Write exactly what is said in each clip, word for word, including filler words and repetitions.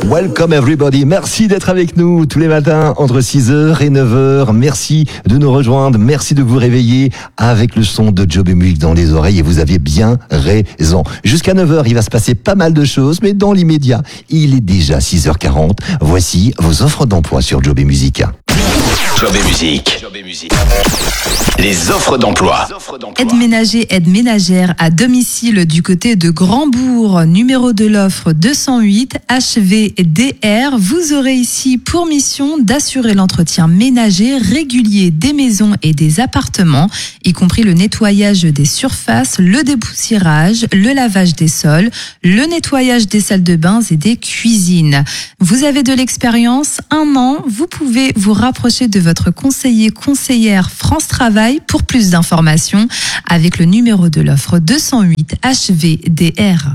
Welcome everybody, merci d'être avec nous tous les matins entre six heures et neuf heures. Merci de nous rejoindre, merci de vous réveiller avec le son de Job et Musique dans les oreilles et vous aviez bien raison. Jusqu'à neuf heures, il va se passer pas mal de choses, mais dans l'immédiat, il est déjà six heures quarante. Voici vos offres d'emploi sur Job et Musique. Job et Musique. Job et Musique. Les offres d'emploi. Aide ménager, aide ménagère à domicile du côté de Grandbourg, numéro de l'offre deux cent huit, H V D R. Vous aurez ici pour mission d'assurer l'entretien ménager régulier des maisons et des appartements, y compris le nettoyage des surfaces, le dépoussiérage, le lavage des sols, le nettoyage des salles de bain et des cuisines. Vous avez de l'expérience, un an, vous pouvez vous rapprocher de votre conseiller, conseillère France Travail pour plus d'informations avec le numéro de l'offre deux cent huit H V D R.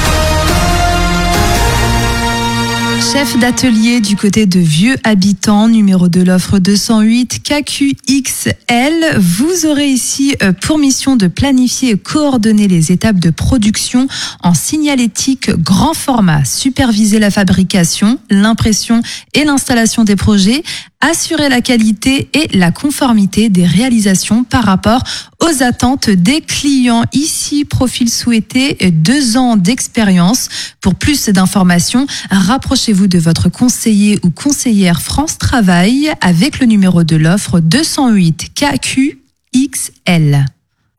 Chef d'atelier du côté de Vieux Habitants, numéro de l'offre deux cent huit K Q X L. Vous aurez ici pour mission de planifier et coordonner les étapes de production en signalétique grand format, superviser la fabrication, l'impression et l'installation des projets, assurer la qualité et la conformité des réalisations par rapport aux attentes des clients. Ici, profil souhaité, deux ans d'expérience. Pour plus d'informations, rapprochez-vous de votre conseiller ou conseillère France Travail avec le numéro de l'offre deux cent huit K Q X L.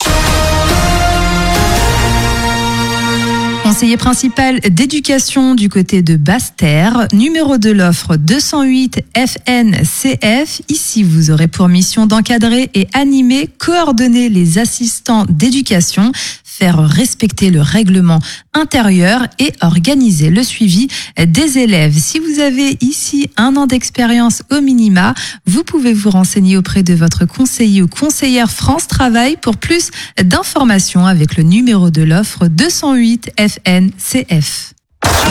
Conseiller principal d'éducation du côté de Basse-Terre, numéro de l'offre deux cent huit F N C F. Ici, vous aurez pour mission d'encadrer et animer, coordonner les assistants d'éducation, faire respecter le règlement intérieur et organiser le suivi des élèves. Si vous avez ici un an d'expérience au minima, vous pouvez vous renseigner auprès de votre conseiller ou conseillère France Travail pour plus d'informations avec le numéro de l'offre deux cent huit F N C F.